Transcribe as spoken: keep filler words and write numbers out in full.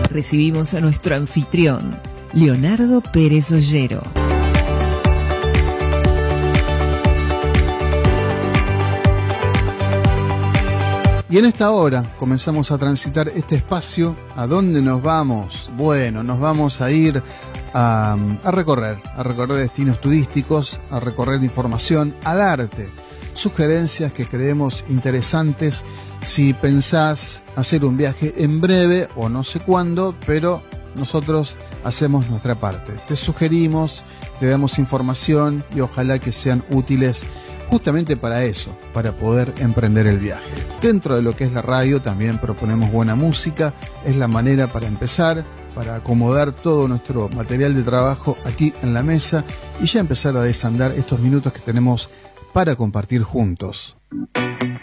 recibimos a nuestro anfitrión, Leonardo Pérez Ollero. Y en esta hora comenzamos a transitar este espacio. ¿A dónde nos vamos? Bueno, nos vamos a ir a, a recorrer, a recorrer destinos turísticos, a recorrer información, a darte sugerencias que creemos interesantes si pensás hacer un viaje en breve o no sé cuándo, pero nosotros hacemos nuestra parte. Te sugerimos, te damos información y ojalá que sean útiles justamente para eso, para poder emprender el viaje. Dentro de lo que es la radio también proponemos buena música, es la manera para empezar, para acomodar todo nuestro material de trabajo aquí en la mesa y ya empezar a desandar estos minutos que tenemos para compartir juntos.